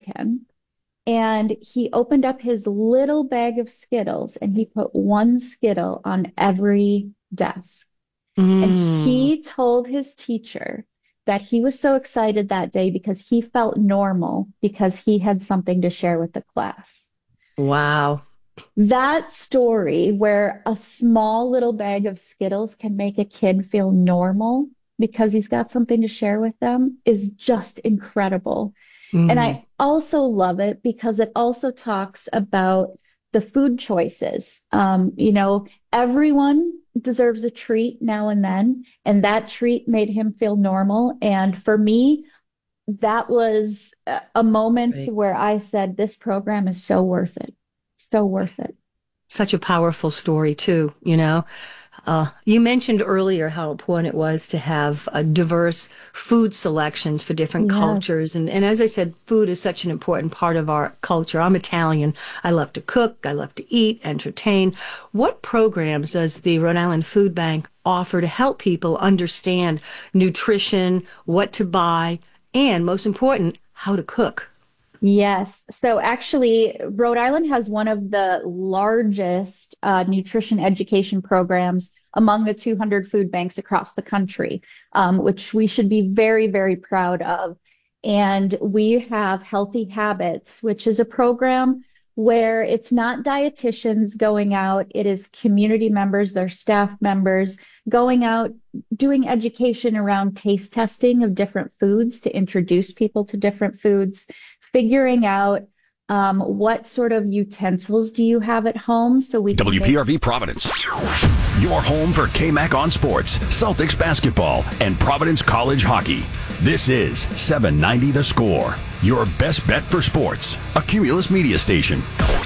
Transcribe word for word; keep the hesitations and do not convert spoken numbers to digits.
him. And he opened up his little bag of Skittles and he put one Skittle on every desk. And Mm, he told his teacher that he was so excited that day because he felt normal because he had something to share with the class. wow. That story where a small little bag of Skittles can make a kid feel normal because he's got something to share with them is just incredible. And Mm, I also love it because it also talks about the food choices. Um, you know, everyone deserves a treat now and then, and that treat made him feel normal. And for me, that was a a moment right. where I said, this program is so worth it. So worth it. Such a powerful story, too, you know. Uh, you mentioned earlier how important it was to have uh, diverse food selections for different Yes. cultures. And, and as I said, food is such an important part of our culture. I'm Italian. I love to cook. I love to eat, entertain. What programs does the Rhode Island Food Bank offer to help people understand nutrition, what to buy, and most important, how to cook? Yes. So actually, Rhode Island has one of the largest uh, nutrition education programs among the two hundred food banks across the country, um, which we should be very, very proud of. And we have Healthy Habits, which is a program where it's not dietitians going out, it is community members, their staff members going out, doing education around taste testing of different foods to introduce people to different foods, figuring out um, what sort of utensils do you have at home so we can make. W P R V Providence, your home for K-Mac on sports, Celtics basketball, and Providence College hockey. This is seven ninety The Score, your best bet for sports, a Cumulus media station.